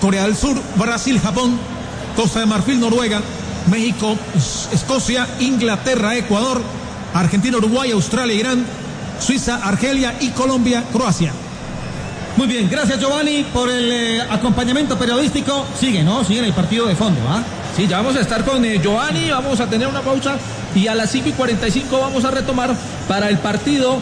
Corea del Sur, Brasil, Japón, Costa de Marfil, Noruega, México, Escocia, Inglaterra, Ecuador, Argentina, Uruguay, Australia, Irán, Suiza, Argelia y Colombia, Croacia. Muy bien, gracias Giovanni por el acompañamiento periodístico. Sigue, ¿no? Sigue en el partido de fondo, ¿ah? Sí, ya vamos a estar con Giovanni, vamos a tener una pausa y a las 5:45 vamos a retomar para el partido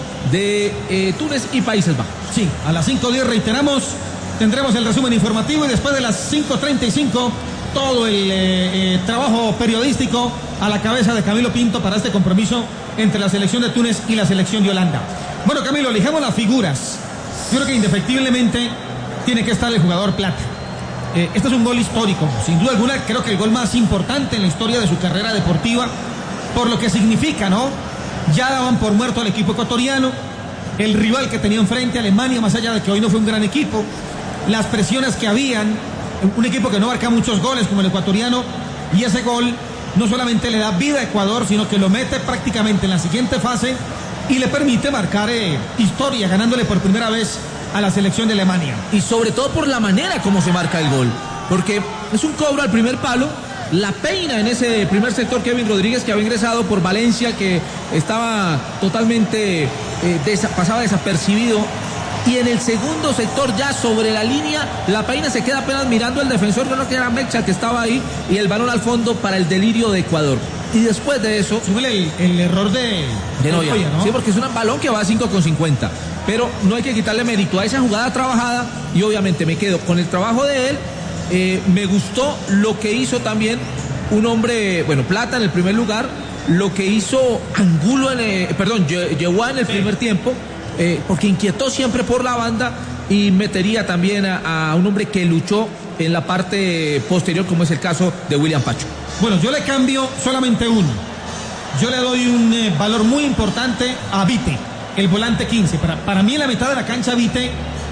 de Túnez y Países Bajos. Sí, a las 5:10 reiteramos, tendremos el resumen informativo y después de las 5:35 todo el trabajo periodístico a la cabeza de Camilo Pinto para este compromiso entre la selección de Túnez y la selección de Holanda. Bueno, Camilo, elijamos las figuras. Yo creo que indefectiblemente tiene que estar el jugador Plata. Este es un gol histórico, sin duda alguna, creo que el gol más importante en la historia de su carrera deportiva, por lo que significa, ¿no? Ya daban por muerto al equipo ecuatoriano, el rival que tenía enfrente, Alemania, más allá de que hoy no fue un gran equipo, las presiones que habían, un equipo que no marca muchos goles como el ecuatoriano, y ese gol no solamente le da vida a Ecuador, sino que lo mete prácticamente en la siguiente fase y le permite marcar historia, ganándole por primera vez a la selección de Alemania. Y sobre todo por la manera como se marca el gol, porque es un cobro al primer palo, la peina en ese primer sector Kevin Rodríguez, que había ingresado por Valencia, que estaba totalmente pasaba desapercibido, y en el segundo sector ya sobre la línea la peina se queda apenas mirando el defensor, creo que era Mecha que estaba ahí, y el balón al fondo para el delirio de Ecuador. Y después de eso súbele el error de Noya, ¿no? Sí, porque es un balón que va a 5,50. Pero no hay que quitarle mérito a esa jugada trabajada, y obviamente me quedo con el trabajo de él. Me gustó lo que hizo también un hombre, bueno, Plata en el primer lugar, lo que hizo Angulo Yehuá en el primer tiempo, porque inquietó siempre por la banda y metería también a un hombre que luchó en la parte posterior, como es el caso de William Pacho. Bueno, yo le cambio solamente uno. Yo le doy un valor muy importante a Vite, el volante 15. Para mí en la mitad de la cancha Vite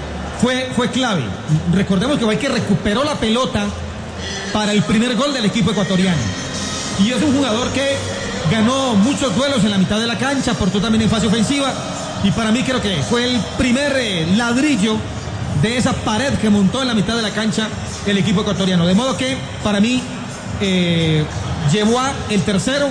fue clave. Recordemos que que recuperó la pelota para el primer gol del equipo ecuatoriano. Y es un jugador que ganó muchos duelos en la mitad de la cancha, aportó también en fase ofensiva. Y para mí creo que fue el primer ladrillo de esa pared que montó en la mitad de la cancha el equipo ecuatoriano. De modo que para mí llevó a el tercero,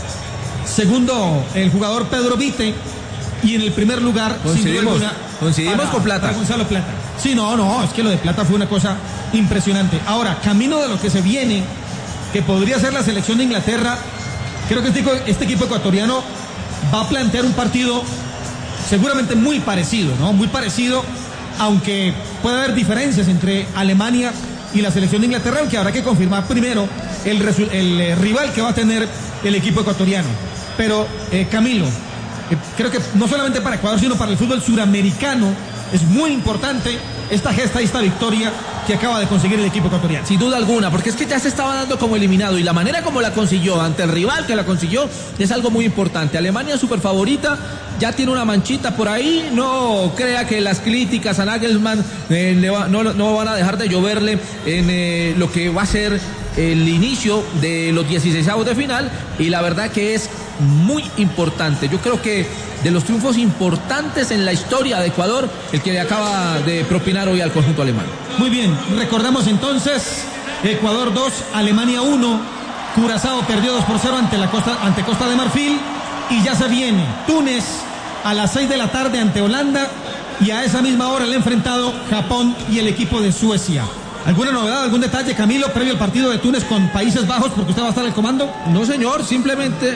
segundo el jugador Pedro Vite, y en el primer lugar coincidimos con Plata. Para Gonzalo Plata. Sí, no, es que lo de Plata fue una cosa impresionante. Ahora, camino de lo que se viene, que podría ser la selección de Inglaterra, creo que este equipo ecuatoriano va a plantear un partido seguramente muy parecido, ¿no? Muy parecido, aunque puede haber diferencias entre Alemania y la selección de Inglaterra, aunque habrá que confirmar primero el rival que va a tener el equipo ecuatoriano. Pero Camilo, creo que no solamente para Ecuador, sino para el fútbol suramericano es muy importante esta gesta y esta victoria que acaba de conseguir el equipo ecuatoriano. Sin duda alguna, porque es que ya se estaba dando como eliminado, y la manera como la consiguió ante el rival que la consiguió es algo muy importante. Alemania súper favorita, ya tiene una manchita por ahí, no crea que las críticas a Nagelsmann no van a dejar de lloverle en lo que va a ser el inicio de los 16avos de final, y la verdad que es muy importante. Yo creo que de los triunfos importantes en la historia de Ecuador, el que le acaba de propinar hoy al conjunto alemán. Muy bien, recordamos entonces: Ecuador 2, Alemania 1, Curazao perdió 2-0 ante Costa de Marfil, y ya se viene Túnez a las 6 de la tarde ante Holanda, y a esa misma hora el enfrentado Japón y el equipo de Suecia. ¿Alguna novedad, algún detalle, Camilo, previo al partido de Túnez con Países Bajos, porque usted va a estar al comando? No, señor, simplemente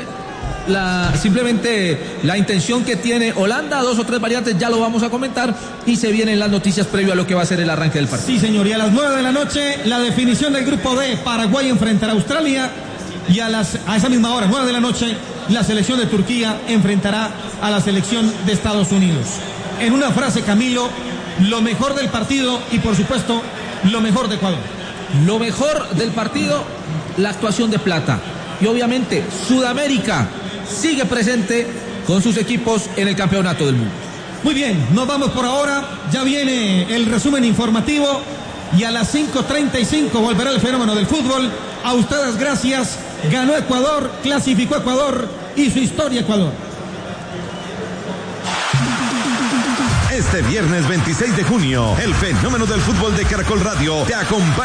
la intención que tiene Holanda, 2 o 3 variantes, ya lo vamos a comentar, y se vienen las noticias previo a lo que va a ser el arranque del partido. Sí, señor, y a las 9 de la noche la definición del grupo D: Paraguay enfrentará a Australia, y a esa misma hora, 9 de la noche, la selección de Turquía enfrentará a la selección de Estados Unidos. En una frase, Camilo, lo mejor del partido y por supuesto lo mejor de Ecuador. Lo mejor del partido, la actuación de Plata, y obviamente Sudamérica sigue presente con sus equipos en el campeonato del mundo. Muy bien, nos vamos por ahora, ya viene el resumen informativo, y a las 5:35 volverá el fenómeno del fútbol. A ustedes gracias, ganó Ecuador, clasificó Ecuador y su historia Ecuador. Este viernes 26 de junio, el fenómeno del fútbol de Caracol Radio te acompaña